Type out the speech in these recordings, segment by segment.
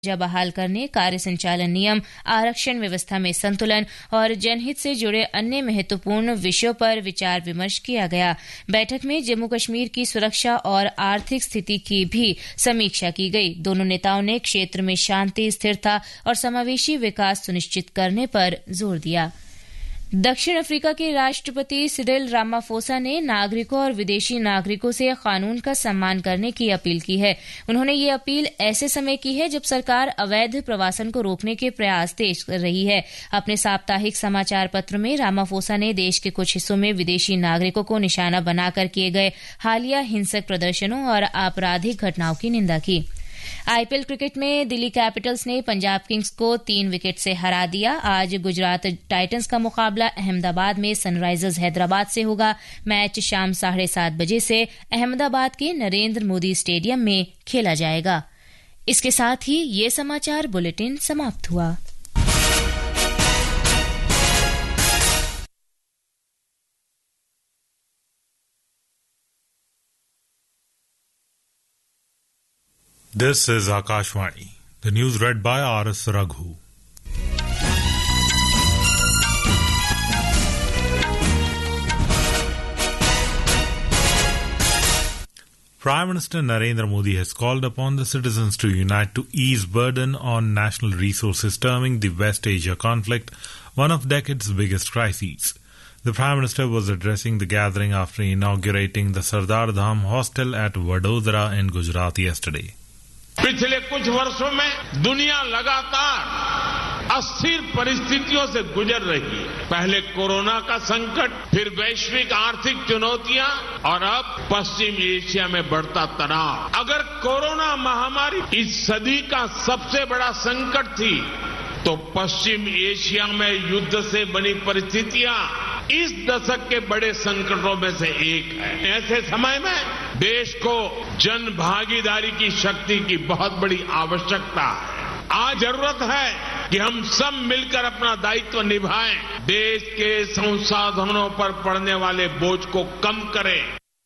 बहाल करने, कार्य संचालन नियम, आरक्षण व्यवस्था में संतुलन और जनहित से जुड़े अन्य महत्वपूर्ण विषयों पर विचार विमर्श किया गया। बैठक में जम्मू कश्मीर की सुरक्षा और आर्थिक स्थिति की भी समीक्षा की गई। दोनों नेताओं ने क्षेत्र में शांति, स्थिरता और समावेशी विकास सुनिश्चित करने पर जोर दिया। दक्षिण अफ्रीका के राष्ट्रपति सिरिल रामाफोसा ने नागरिकों और विदेशी नागरिकों से कानून का सम्मान करने की अपील की है। उन्होंने ये अपील ऐसे समय की है जब सरकार अवैध प्रवासन को रोकने के प्रयास तेज कर रही है। अपने साप्ताहिक समाचार पत्र में रामाफोसा ने देश के कुछ हिस्सों में विदेशी नागरिकों को निशाना बनाकर किए गए हालिया हिंसक प्रदर्शनों और आपराधिक घटनाओं की निंदा की। आईपीएल क्रिकेट में दिल्ली कैपिटल्स ने पंजाब किंग्स को 3 विकेट से हरा दिया। आज गुजरात टाइटंस का मुकाबला अहमदाबाद में सनराइजर्स हैदराबाद से होगा। मैच शाम 7:30 बजे से अहमदाबाद के नरेंद्र मोदी स्टेडियम में खेला जाएगा। इसके साथ ही ये समाचार बुलेटिन समाप्त हुआ। This is Akashvani. The news read by R.S. Raghu. Prime Minister Narendra Modi has called upon the citizens to unite to ease burden on national resources, terming the West Asia conflict one of decade's biggest crises. The Prime Minister was addressing the gathering after inaugurating the Sardar Dham hostel at Vadodara in Gujarat yesterday. पिछले कुछ वर्षों में दुनिया लगातार अस्थिर परिस्थितियों से गुजर रही है। पहले कोरोना का संकट, फिर वैश्विक आर्थिक चुनौतियां और अब पश्चिम एशिया में बढ़ता तनाव। अगर कोरोना महामारी इस सदी का सबसे बड़ा संकट थी, तो पश्चिम एशिया में युद्ध से बनी परिस्थितियां इस दशक के बड़े संकटों में से एक है। ऐसे समय में देश को जन भागीदारी की शक्ति की बहुत बड़ी आवश्यकता है। आज जरूरत है कि हम सब मिलकर अपना दायित्व निभाएं, देश के संसाधनों पर पड़ने वाले बोझ को कम करें।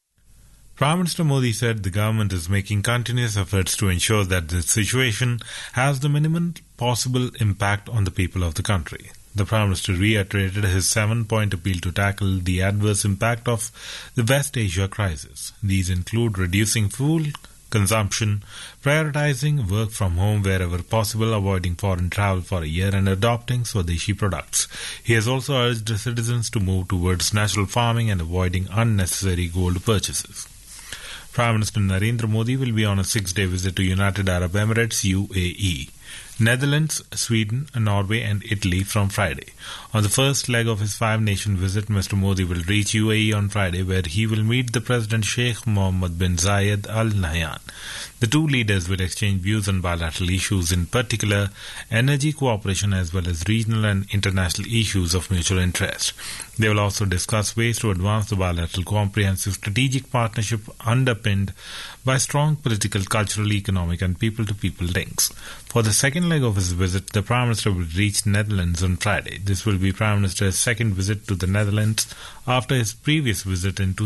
Prime Minister Modi said the government is making continuous efforts to ensure that the situation has the minimum possible impact on the people of the country. The Prime Minister reiterated his 7-point appeal to tackle the adverse impact of the West Asia crisis. These include reducing fuel consumption, prioritizing work from home wherever possible, avoiding foreign travel for a year, and adopting Swadeshi products. He has also urged citizens to move towards natural farming and avoiding unnecessary gold purchases. Prime Minister Narendra Modi will be on a 6-day visit to United Arab Emirates, UAE, Netherlands, Sweden, Norway and Italy from Friday. On the first leg of his 5-nation visit, Mr. Modi will reach UAE on Friday, where he will meet the President Sheikh Mohammed bin Zayed Al Nahyan. The two leaders will exchange views on bilateral issues, in particular energy cooperation as well as regional and international issues of mutual interest. They will also discuss ways to advance the bilateral comprehensive strategic partnership underpinned by strong political, cultural, economic and people-to-people links. For the second leg of his visit, the Prime Minister will reach Netherlands on Friday. This will be Prime Minister's second visit to the Netherlands after his previous visit in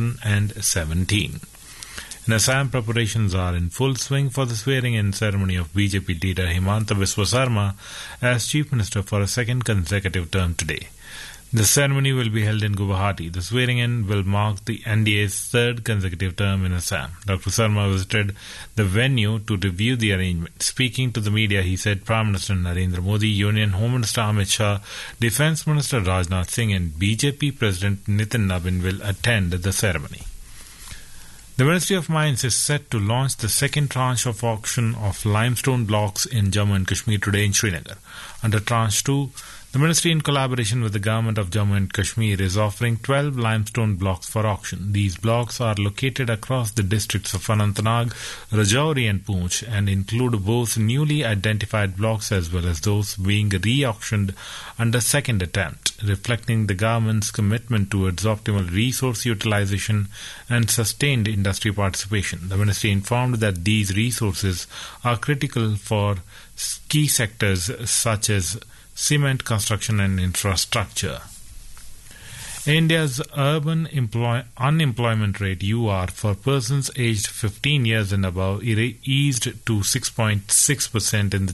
2017. In Assam, preparations are in full swing for the swearing-in ceremony of BJP leader Himanta Biswa Sarma as Chief Minister for a second consecutive term today. The ceremony will be held in Guwahati. The swearing-in will mark the NDA's third consecutive term in Assam. Dr. Sarma visited the venue to review the arrangement. Speaking to the media, he said Prime Minister Narendra Modi, Union Home Minister Amit Shah, Defence Minister Rajnath Singh and BJP President Nitin Nabin will attend the ceremony. The Ministry of Mines is set to launch the second tranche of auction of limestone blocks in Jammu and Kashmir today in Srinagar. Under Tranche 2, the Ministry, in collaboration with the Government of Jammu and Kashmir, is offering 12 limestone blocks for auction. These blocks are located across the districts of Anantnag, Rajouri and Poonch and include both newly identified blocks as well as those being re-auctioned under second attempt, reflecting the government's commitment towards optimal resource utilization and sustained industry participation. The Ministry informed that these resources are critical for key sectors such as cement, construction and infrastructure. India's urban unemployment rate (UR) for persons aged 15 years and above eased to 6.6% in the